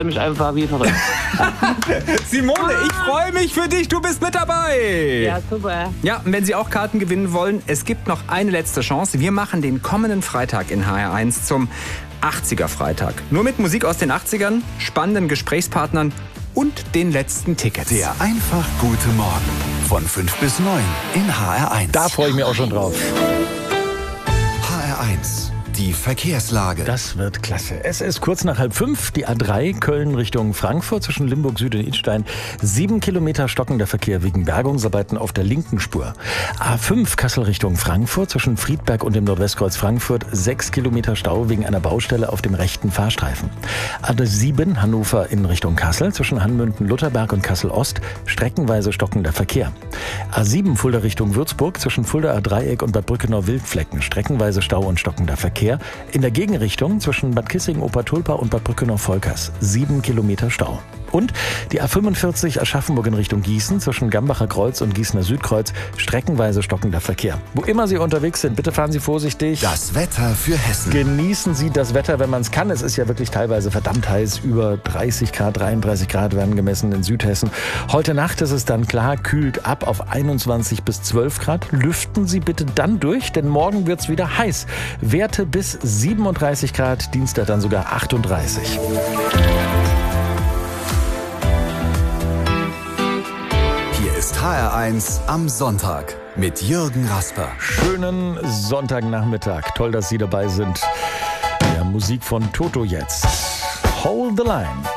mich einfach wie verrückt. Simone, ich freue mich für dich, du bist mit dabei. Ja, super. Ja, und wenn Sie auch Karten gewinnen wollen, es gibt noch eine letzte Chance. Wir machen den kommenden Freitag in HR1 zum 80er Freitag. Nur mit Musik aus den 80ern, spannenden Gesprächspartnern und den letzten Tickets. Der einfach gute Morgen von 5 bis 9 in HR1. Da freue ich mich auch schon drauf. HR1, die Verkehrslage. Das wird klasse. Es ist kurz nach 4:30, die A3 Köln Richtung Frankfurt zwischen Limburg Süd und Idstein. 7 Kilometer stockender Verkehr wegen Bergungsarbeiten auf der linken Spur. A5 Kassel Richtung Frankfurt zwischen Friedberg und dem Nordwestkreuz Frankfurt. 6 Kilometer Stau wegen einer Baustelle auf dem rechten Fahrstreifen. A7 Hannover in Richtung Kassel zwischen Hanmünden-Lutherberg und Kassel-Ost. Streckenweise stockender Verkehr. A7 Fulda Richtung Würzburg zwischen Fuldaer Dreieck und Bad Brückenau-Wildflecken. Streckenweise Stau und stockender Verkehr. In der Gegenrichtung zwischen Bad Kissingen-Obertulpa und Bad Brückenau-Volkers 7 Kilometer Stau. Und die A45 Aschaffenburg in Richtung Gießen zwischen Gambacher Kreuz und Gießener Südkreuz. Streckenweise stockender Verkehr. Wo immer Sie unterwegs sind, bitte fahren Sie vorsichtig. Das Wetter für Hessen. Genießen Sie das Wetter, wenn man es kann. Es ist ja wirklich teilweise verdammt heiß. Über 30 Grad, 33 Grad werden gemessen in Südhessen. Heute Nacht ist es dann klar, kühlt ab auf 21 bis 12 Grad. Lüften Sie bitte dann durch, denn morgen wird es wieder heiß. Werte bis 37 Grad, Dienstag dann sogar 38. Hier ist HR1 am Sonntag mit Jürgen Rasper. Schönen Sonntagnachmittag. Toll, dass Sie dabei sind. Ja, Musik von Toto jetzt. Hold the Line.